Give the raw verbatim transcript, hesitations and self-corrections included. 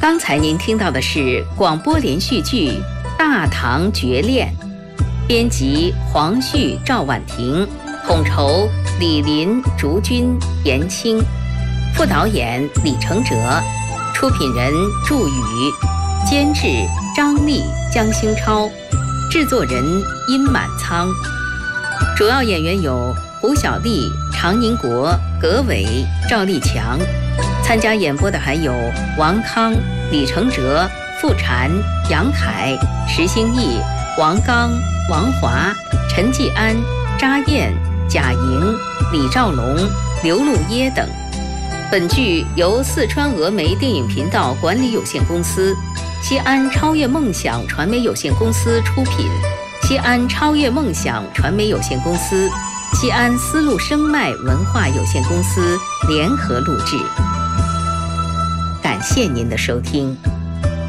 刚才您听到的是广播连续剧《大唐绝恋》，编辑黄旭、赵婉婷，统筹李林、竹君、严青，副导演李承哲，出品人祝宇，监制张丽、江星超，制作人殷满仓。主要演员有胡小丽、常宁国、葛伟、赵立强。参加演播的还有王康、李承哲、傅婵、杨凯、石兴义、王刚、王华、陈继安、查燕、贾莹、李兆龙、刘路耶等。本剧由四川峨眉电影频道管理有限公司、西安超越梦想传媒有限公司出品，西安超越梦想传媒有限公司、西安丝路声脉文化有限公司联合录制。感谢您的收听。